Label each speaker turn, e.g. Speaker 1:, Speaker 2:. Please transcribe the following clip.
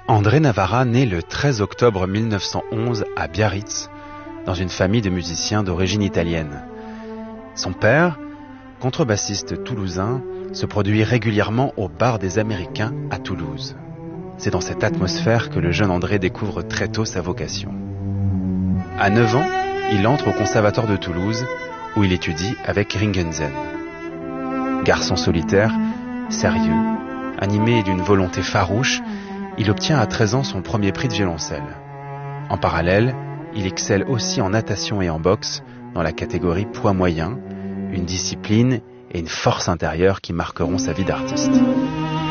Speaker 1: André Navarra naît le 13 octobre 1911 à Biarritz, dans une famille de musiciens d'origine italienne. Son père, contrebassiste toulousain, se produit régulièrement au Bar des Américains à Toulouse. C'est dans cette atmosphère que le jeune André découvre très tôt sa vocation. À 9 ans, il entre au Conservatoire de Toulouse, où il étudie avec Ringensen. Garçon solitaire, sérieux, animé d'une volonté farouche, il obtient à 13 ans son premier prix de violoncelle. En parallèle, il excelle aussi en natation et en boxe dans la catégorie poids moyen, une discipline et une force intérieure qui marqueront sa vie d'artiste.